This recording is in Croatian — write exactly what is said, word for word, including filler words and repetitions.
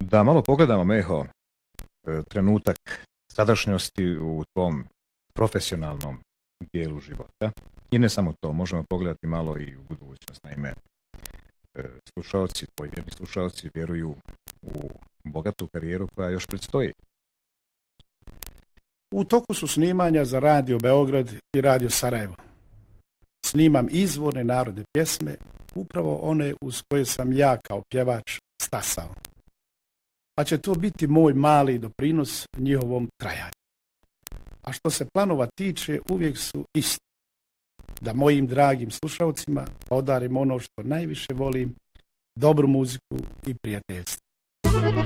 Da malo pogledamo, Meho, trenutak sadašnjosti u tvom profesionalnom dijelu života. I ne samo to, možemo pogledati malo i u budućnost. Naime, slušalci, pojedini slušalci vjeruju u bogatu karijeru koja još predstoji. U toku su snimanja za Radio Beograd i Radio Sarajevo. Snimam izvorne narodne pjesme, upravo one uz koje sam ja kao pjevač stasao. Pa će to biti moj mali doprinos njihovom trajanju. A što se planova tiče, uvijek su isti. Da mojim dragim slušalcima podarim ono što najviše volim, dobru muziku i prijateljstvo.